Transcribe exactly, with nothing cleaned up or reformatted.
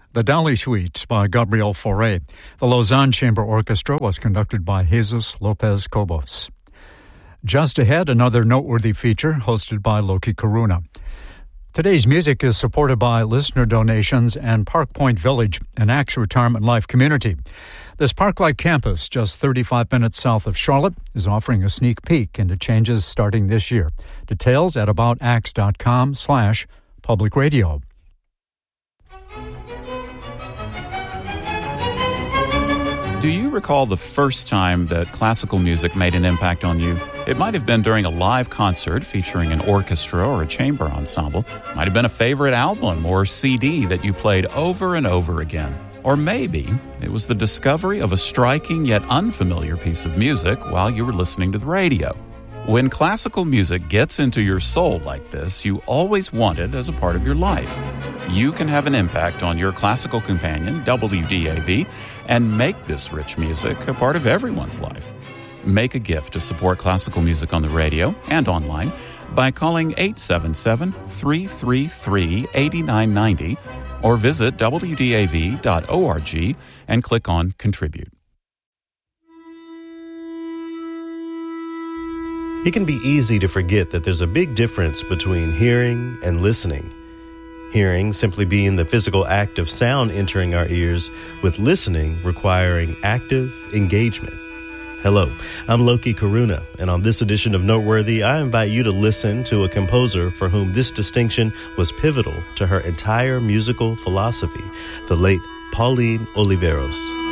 The Dali Suite by Gabriel Fauré. The Lausanne Chamber Orchestra was conducted by Jesus Lopez Cobos. Just ahead, another noteworthy feature hosted by Loki Karuna. Today's music is supported by listener donations and Park Point Village, an Axe Retirement Life community. This park-like campus, just thirty-five minutes south of Charlotte, is offering a sneak peek into changes starting this year. Details at aboutaxe.com slash public radio. Do you recall the first time that classical music made an impact on you? It might have been during a live concert featuring an orchestra or a chamber ensemble. It might have been a favorite album or C D that you played over and over again. Or maybe it was the discovery of a striking yet unfamiliar piece of music while you were listening to the radio. When classical music gets into your soul like this, you always want it as a part of your life. You can have an impact on your classical companion, W D A V, and make this rich music a part of everyone's life. Make a gift to support classical music on the radio and online by calling eight seven seven, three three three, eight nine nine zero or visit w d a v dot org and click on Contribute. It can be easy to forget that there's a big difference between hearing and listening. Hearing simply being the physical act of sound entering our ears, with listening requiring active engagement. Hello, I'm Loki Karuna, and on this edition of Noteworthy, I invite you to listen to a composer for whom this distinction was pivotal to her entire musical philosophy, the late Pauline Oliveros.